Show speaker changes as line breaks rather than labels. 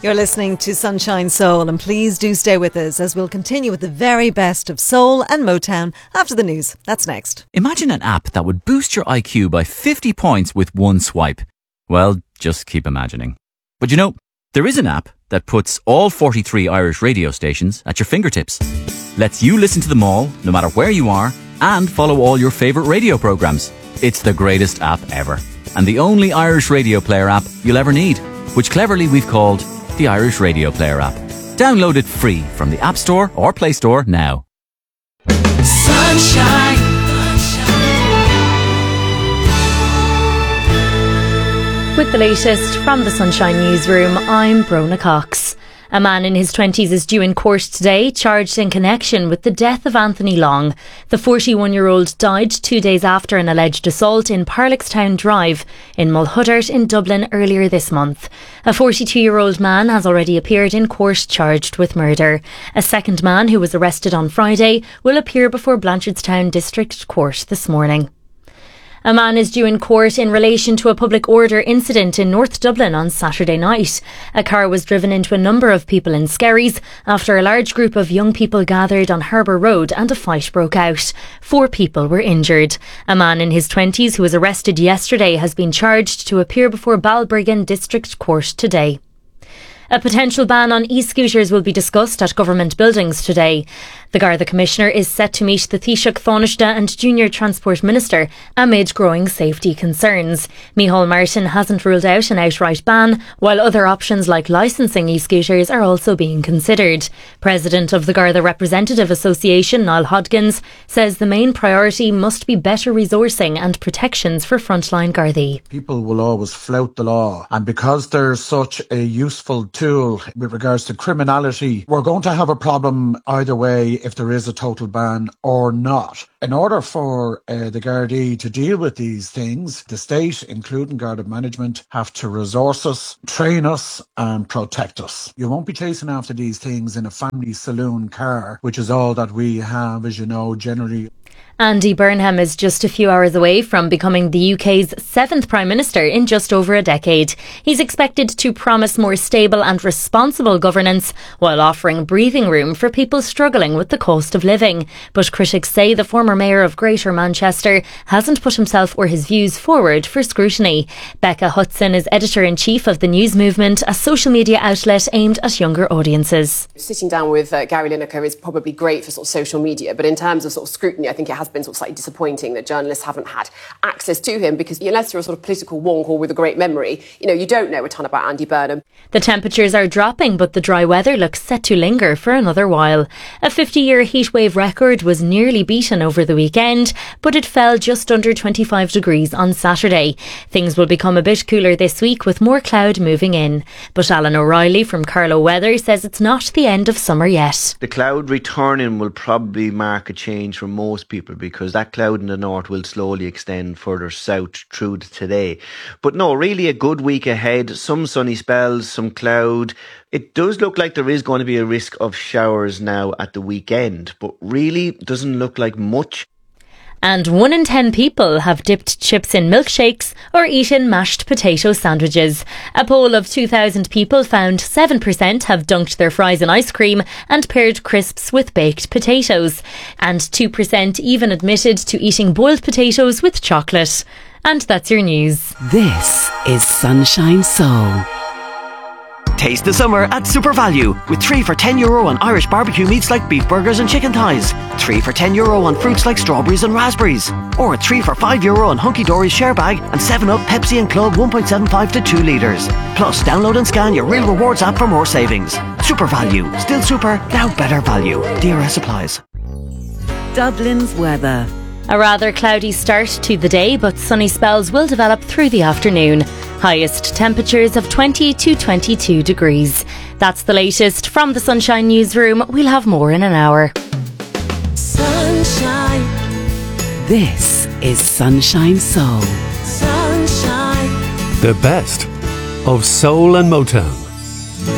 You're listening to Sunshine Soul, and please do stay with us as we'll continue with the very best of soul and Motown after the news. That's next.
Imagine an app that would boost your IQ by 50 points with one swipe. Well, just keep imagining. But you know, there is an app that puts all 43 Irish radio stations at your fingertips. Lets you listen to them all, no matter where you are, and follow all your favourite radio programmes. It's the greatest app ever, and the only Irish radio player app you'll ever need, which cleverly we've called the Irish Radio Player app. Download it free from the App Store or Play Store now.
Sunshine.
With the latest from the Sunshine Newsroom, I'm Brona Cox. A man in his 20s is due in court today, charged in connection with the death of Anthony Long. The 41-year-old died 2 days after an alleged assault in Parlickstown Drive in Mulhuddart in Dublin earlier this month. A 42-year-old man has already appeared in court charged with murder. A second man, who was arrested on Friday, will appear before Blanchardstown District Court this morning. A man is due in court in relation to a public order incident in North Dublin on Saturday night. A car was driven into a number of people in Skerries after a large group of young people gathered on Harbour Road and a fight broke out. 4 people were injured. A man in his 20s who was arrested yesterday has been charged to appear before Balbriggan District Court today. A potential ban on e-scooters will be discussed at government buildings today. The Garda Commissioner is set to meet the Taoiseach Taoiseach and Junior Transport Minister amid growing safety concerns. Micheál Martin hasn't ruled out an outright ban, while other options like licensing e-scooters are also being considered. President of the Garda Representative Association, Niall Hodgins, says the main priority must be better resourcing and protections for frontline Gardaí.
People will always flout the law, and because there's such a useful tool with regards to criminality, we're going to have a problem either way if there is a total ban or not. In order for the Gardaí to deal with these things, the state, including Garda management, have to resource us, train us and protect us. You won't be chasing after these things in a family saloon car, which is all that we have, as you know, generally.
Andy Burnham is just a few hours away from becoming the UK's 7th Prime Minister in just over a decade. He's expected to promise more stable and responsible governance while offering breathing room for people struggling with the cost of living. But critics say the former Mayor of Greater Manchester hasn't put himself or his views forward for scrutiny. Becca Hudson is Editor-in-Chief of The News Movement, a social media outlet aimed at younger audiences.
Sitting down with Gary Lineker is probably great for sort of social media, but in terms of sort of scrutiny, I think it has been sort of slightly disappointing that journalists haven't had access to him, because unless you're a sort of political wonk or with a great memory, you don't know a ton about Andy Burnham.
The temperatures are dropping, but the dry weather looks set to linger for another while. A 50-year heatwave record was nearly beaten over the weekend, but it fell just under 25 degrees on Saturday. Things will become a bit cooler this week with more cloud moving in. But Alan O'Reilly from Carlow Weather says it's not the end of summer yet.
The cloud returning will probably mark a change for most people, because that cloud in the north will slowly extend further south through today. But no, really a good week ahead. Some sunny spells, some cloud. It does look like there is going to be a risk of showers now at the weekend, but really doesn't look like much.
And 1 in 10 people have dipped chips in milkshakes or eaten mashed potato sandwiches. A poll of 2,000 people found 7% have dunked their fries in ice cream and paired crisps with baked potatoes. And 2% even admitted to eating boiled potatoes with chocolate. And that's your news.
This is Sunshine Soul. Taste the summer at Super Value with 3 for €10 on Irish barbecue meats like beef burgers and chicken thighs, 3 for €10 on fruits like strawberries and raspberries, or 3 for €5 on Hunky Dory's share bag and 7-Up, Pepsi and Club 1.75 to 2 litres. Plus, download and scan your Real Rewards app for more savings. Super Value. Still super, now better value. DRS applies. Dublin's weather.
A rather cloudy start to the day, but sunny spells will develop through the afternoon. Highest temperatures of 20 to 22 degrees. That's the latest from the Sunshine Newsroom. We'll have more in an hour.
Sunshine. This is Sunshine Soul. Sunshine.
The best of soul and Motown.